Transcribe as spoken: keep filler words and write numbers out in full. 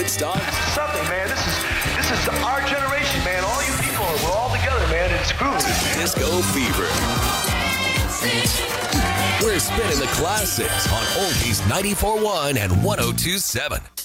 Woodstock. This is something, man. This is this is our generation, man. All you people, we're all together, man. It's groovy. Disco Fever. We're spinning the classics on Oldies ninety-four point one and one oh two point seven.